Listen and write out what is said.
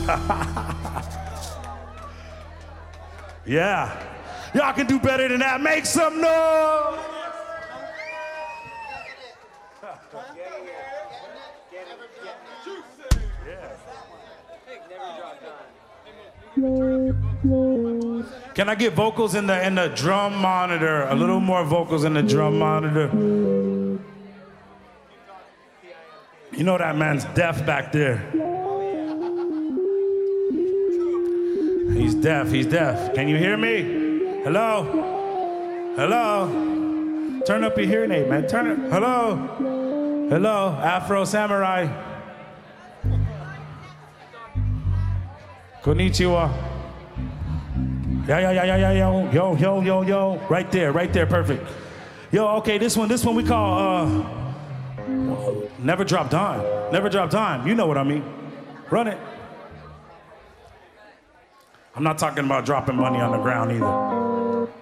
Yeah. Y'all can do better than that. Make some noise. Can I get vocals in the drum monitor? A little more vocals in the drum monitor. You know that man's deaf back there. He's deaf, he's deaf. Can you hear me? Hello? Hello? Turn up your hearing aid, man. Turn it. Hello? Hello? Afro Samurai. Konnichiwa. Yo. Right there, perfect. Yo, okay, this one we call, Never Drop Dime. Never Drop Dime, you know what I mean. Run it. I'm not talking about dropping money on the ground either.